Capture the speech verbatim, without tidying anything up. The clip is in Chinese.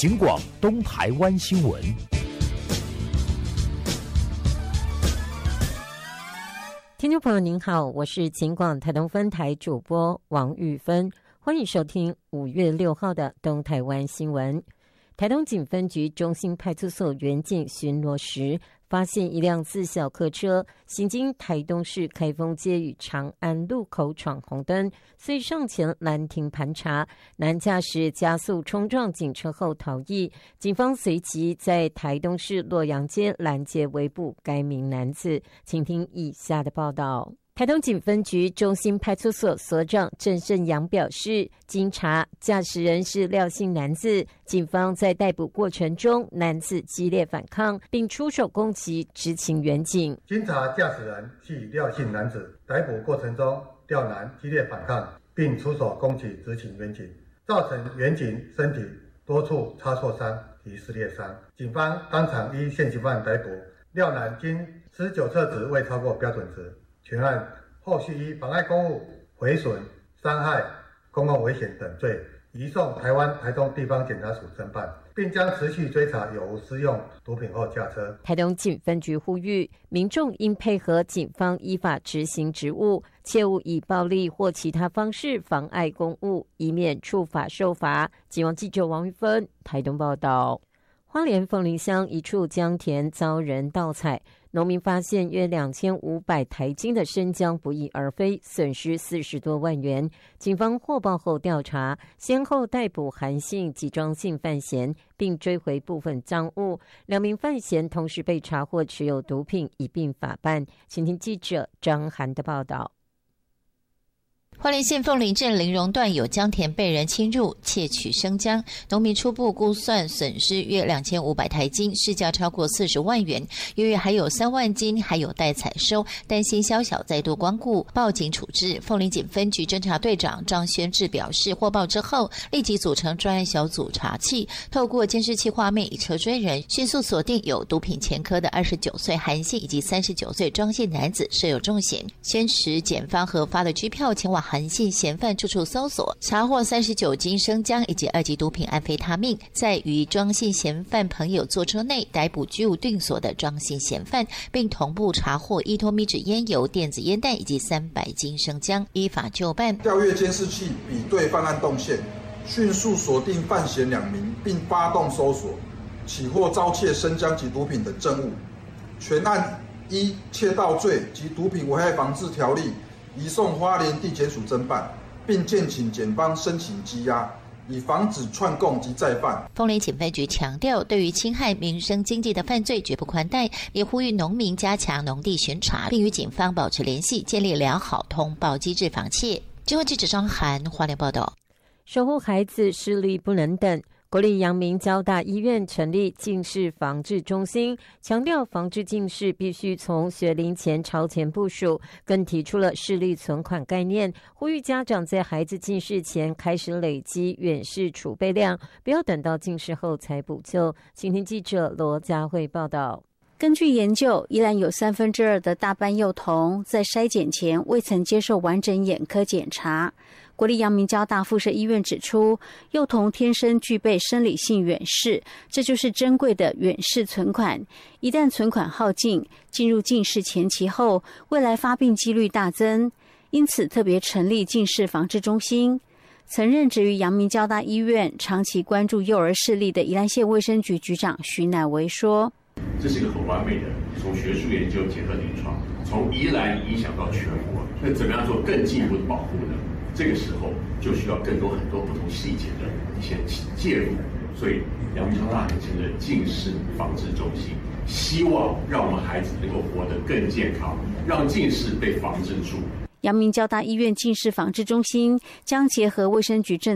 警广东台湾新闻。 听众朋友您好，我是警广台东分台主播王玉芬，欢迎收听五月六号的东台湾新闻。台东警分局中心派出所员警巡逻时，发现一辆自小客车行经台东市开封街与长安路口闯红灯，遂上前拦停盘查，男驾驶加速冲撞警车后逃逸，警方随即在台东市洛阳街拦截围捕该名男子。请听以下的报道。台东警分局中心派出所所长郑胜阳表示，经查，驾驶人是廖姓男子，警方在逮捕过程中，男子激烈反抗，并出手攻击执勤员警。 经查，驾驶人系廖姓男子，逮捕过程中，廖男激烈反抗，并出手攻击执勤员警，造成员警身体多处擦挫伤及撕裂伤。警方当场依现行犯逮捕廖男，经持酒测值未超过标准值。全案后续依妨碍公务、毁损、伤害公共危险等罪，移送台湾台东地方检察署侦办，并将持续追查有无施用毒品或驾车。 台东警分局呼吁民众应配合警方依法执行职务，切勿以暴力或其他方式妨碍公务，以免触法受罚。警网记者王玉芬台东报道。花莲凤林乡一处姜田遭人盗采，农民发现约两千五百台斤的生姜不翼而飞，损失四十多万元。警方获报后调查，先后逮捕韩姓及庄姓犯嫌，并追回部分赃物。两名犯嫌同时被查获持有毒品，一并法办。请听记者张涵的报道。 花莲县凤林镇林荣段有姜田被人侵入窃取生姜，农民初步估算损失约两千五百台斤，市价超过四十万元。由于还有三万斤还有待采收，担心宵小再度光顾，报警处置。凤林警分局侦查队长张宣志表示，获报之后立即组成专案小组查缉，透过监视器画面以车追人，迅速锁定有毒品前科的二十九岁韩姓以及三十九岁庄姓男子设有重嫌。先持检方核发的拘票前往韩姓嫌犯住处搜索，查获三十九斤生姜以及二级毒品安非他命。在与庄姓嫌犯朋友坐车内逮捕居无定所的庄姓嫌犯，并同步查获一托米纸烟油、电子烟弹以及三百斤生姜，依法就办。 调阅监视器，比对犯案动线，迅速锁定犯嫌两名，并发动搜索，起获遭窃生姜及毒品等证物。全案依窃盗罪及毒品危害防治条例移送花莲地检署侦办，并建请检方申请羁押，以防止串供及再犯。 凤林警分局强调，对于侵害民生经济的犯罪绝不宽待，也呼吁农民加强农地巡查，并与警方保持联系，建立良好通报机制防窃。经纬记者张涵花莲报道。 守护孩子，视力不能等。国立阳明交大医院成立近视防治中心，强调防治近视必须从学龄前超前部署，更提出了视力存款概念，呼吁家长在孩子近视前开始累积远视储备量，不要等到近视后才补救。请听记者罗佳慧报道。 根据研究，依然有三分之二的大班幼童在筛检前未曾接受完整眼科检查。国立阳明交大附设医院指出，幼童天生具备生理性远视，这就是珍贵的远视存款。一旦存款耗尽，进入近视前期后，未来发病几率大增。因此，特别成立近视防治中心。曾任职于阳明交大医院、长期关注幼儿视力的宜兰县卫生局局长徐乃维说：“ 这是一个很完美的，从学术研究结合临床，从宜兰影响到全国。那怎么样做更进一步的保护呢？这个时候就需要更多很多不同细节的一些介入。所以阳明交大成立近视防治中心，希望让我们孩子能够活得更健康，让近视被防治住。” 阳明交大医院近视防治中心将结合卫生局政